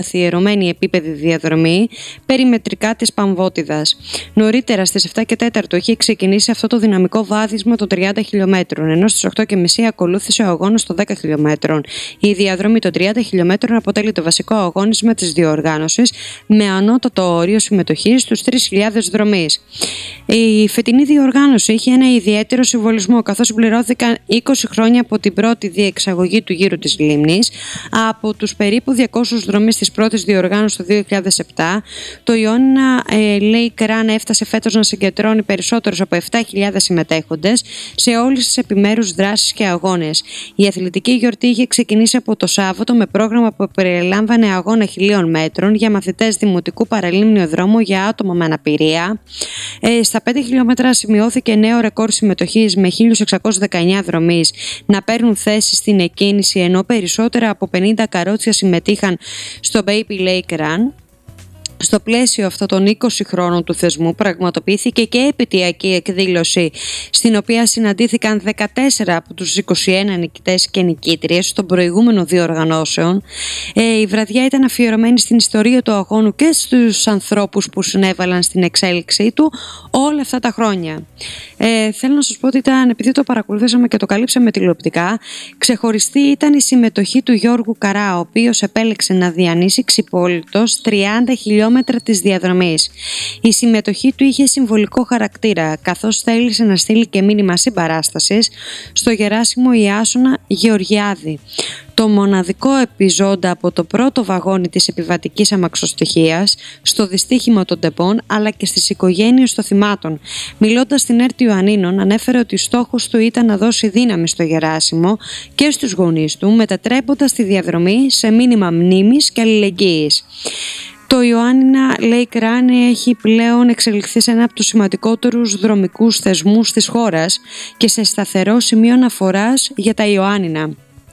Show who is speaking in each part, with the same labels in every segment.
Speaker 1: καθιερωμένη επίπεδη διαδρομή περιμετρικά της Παμβότιδας. Νωρίτερα στις 7 και 4 είχε ξεκινήσει αυτό το δυναμικό βάδισμα των 30 χιλιόμετρων, ενώ στις 8 και μισή ακολούθησε ο αγώνας των 10 χιλιόμετρων. Η διαδρομή των 30 χιλιόμετρων αποτελεί το βασικό αγώνισμα της διοργάνωσης, με ανώτατο όριο συμμετοχής στους 3.000 δρομείς. Η φετινή διοργάνωση είχε ένα ιδιαίτερο συμβολισμό, καθώς συμπληρώθηκαν 20 χρόνια από την πρώτη διεξαγωγή του γύρου της Λίμνης. Από τους περίπου 200 δρομείς της πρώτης διοργάνωσης το 2007, το Ιωάννινα Lake Run έφτασε φέτος να συγκεντρώνει περισσότερους από 7.000 συμμετέχοντες σε όλες τις επιμέρους δράσεις και αγώνες. Η αθλητική γιορτή είχε ξεκινήσει από το Σάββατο με πρόγραμμα που περιλάμβανε αγώνα 1.000 μέτρων για μαθητές δημοτικού παραλίμνιο δρόμο για άτομα με αναπηρία. Στα 5 χιλιόμετρα σημειώθηκε νέο ρεκόρ συμμετοχής, με 1.619 δρομείς να παίρνουν θέση στην εκκίνηση, ενώ περισσότερα από 50 καρότσια συμμετείχαν στο Baby Lake Run. Στο πλαίσιο αυτών των 20 χρόνων του θεσμού πραγματοποιήθηκε και επαιτειακή εκδήλωση, στην οποία συναντήθηκαν 14 από τους 21 νικητές και νικήτριες των προηγούμενων διοργανώσεων. Η βραδιά ήταν αφιερωμένη στην ιστορία του αγώνου και στους ανθρώπους που συνέβαλαν στην εξέλιξή του όλα αυτά τα χρόνια. Θέλω να σας πω ότι ήταν, επειδή το παρακολουθήσαμε και το καλύψαμε τηλεοπτικά, ξεχωριστή ήταν η συμμετοχή του Γιώργου Καρά, ο οποίος επέλεξε να διανύσει ξυπόλυτος 30 χιλιόμετρα της διαδρομής. Η συμμετοχή του είχε συμβολικό χαρακτήρα, καθώς θέλησε να στείλει και μήνυμα συμπαράστασης στο Γεράσιμο Ιάσονα Γεωργιάδη, το μοναδικό επιζώντα από το πρώτο βαγόνι της επιβατικής αμαξοστοιχείας, στο δυστύχημα των Τεμπών, αλλά και στις οικογένειες των θυμάτων. Μιλώντας στην ΕΡΤ Ιωαννίνων, ανέφερε ότι στόχος του ήταν να δώσει δύναμη στο Γεράσιμο και στους γονείς του, μετατρέποντας τη διαδρομή σε μήνυμα μνήμης και αλληλεγγύης. Το Ιωάννινα Lake Run έχει πλέον εξελιχθεί σε ένα από τους σημαντικότερους δρομικούς θεσμούς της χώρας και σε σταθερό σημείο αναφοράς για τα Ιωάννινα.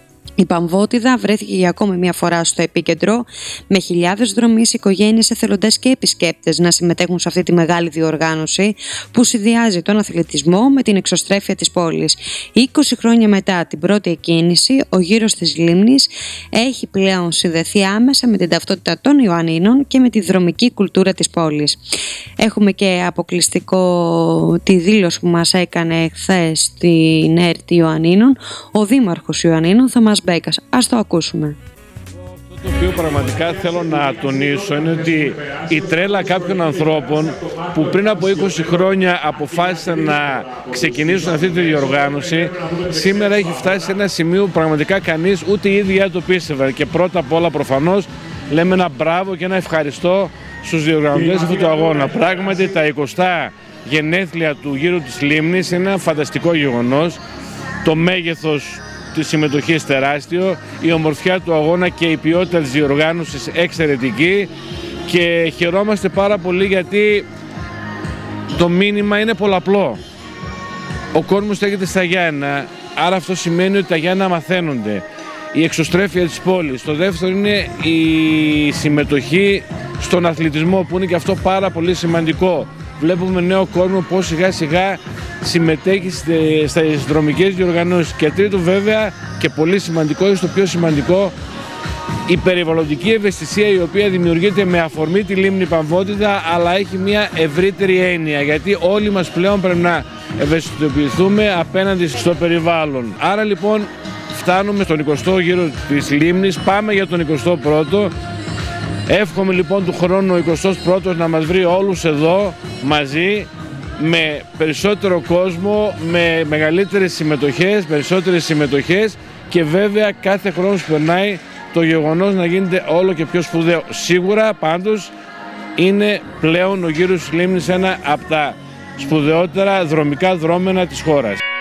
Speaker 1: Η Παμβότιδα βρέθηκε για ακόμη μια φορά στο επίκεντρο, με χιλιάδες δρομείς, οικογένειες, εθελοντές και επισκέπτες να συμμετέχουν σε αυτή τη μεγάλη διοργάνωση που συνδυάζει τον αθλητισμό με την εξωστρέφεια της πόλης. 20 χρόνια μετά την πρώτη εκκίνηση, ο γύρος της Λίμνης έχει πλέον συνδεθεί άμεσα με την ταυτότητα των Ιωαννίνων και με τη δρομική κουλτούρα της πόλης. Έχουμε και αποκλειστικό τη δήλωση που μας έκανε χθες στην ΕΡΤ Ιωαννίνων ο Δήμαρχος Ιωαννίνων, Θωμάς Μπέκας. Ας το ακούσουμε.
Speaker 2: Αυτό το οποίο πραγματικά θέλω να τονίσω είναι ότι η τρέλα κάποιων ανθρώπων που πριν από 20 χρόνια αποφάσισαν να ξεκινήσουν αυτή τη διοργάνωση, σήμερα έχει φτάσει σε ένα σημείο που πραγματικά κανείς ούτε οι ίδιοι το πίστευαν. Και πρώτα απ' όλα προφανώς λέμε ένα μπράβο και ένα ευχαριστώ στους διοργανωτές αυτού του αγώνα. Πράγματι τα 20 γενέθλια του γύρου της Λίμνης είναι ένα φανταστικό γεγονός. Το μέγεθος της συμμετοχής τεράστιο, η ομορφιά του αγώνα και η ποιότητα της διοργάνωσης εξαιρετική, και χαιρόμαστε πάρα πολύ γιατί το μήνυμα είναι πολλαπλό. Ο κόσμος στέκεται στα Γιάννα, άρα αυτό σημαίνει ότι τα Γιάννα μαθαίνονται. Η εξωστρέφεια της πόλης. Το δεύτερο είναι η συμμετοχή στον αθλητισμό, που είναι και αυτό πάρα πολύ σημαντικό. Βλέπουμε νέο κόσμο πώς σιγά σιγά συμμετέχει στις δρομικές διοργανώσεις. Και τρίτο βέβαια, και πολύ σημαντικό, είναι το πιο σημαντικό, η περιβαλλοντική ευαισθησία, η οποία δημιουργείται με αφορμή τη Λίμνη Παμβότιδα, αλλά έχει μια ευρύτερη έννοια, γιατί όλοι μας πλέον πρέπει να ευαισθητοποιηθούμε απέναντι στο περιβάλλον. Άρα λοιπόν φτάνουμε στον 20ο γύρο της Λίμνης, πάμε για τον 21ο. Εύχομαι λοιπόν του χρόνου ο 21ος να μας βρει όλους εδώ μαζί, με περισσότερο κόσμο, με μεγαλύτερες συμμετοχές, περισσότερες συμμετοχές, και βέβαια κάθε χρόνος που περνάει το γεγονός να γίνεται όλο και πιο σπουδαίο. Σίγουρα πάντως είναι πλέον ο γύρος της Λίμνης ένα από τα σπουδαιότερα δρομικά δρόμενα της χώρας.